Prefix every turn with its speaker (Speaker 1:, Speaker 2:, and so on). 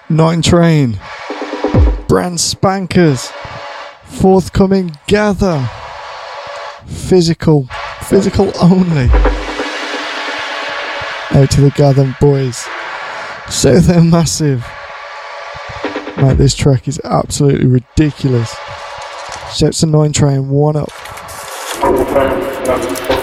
Speaker 1: Nine Train, Brand Spankers, forthcoming Gather, physical only. Out to the Gather boys. So they're massive. Mate, this track is absolutely ridiculous. Shouts to Nine Train, one up.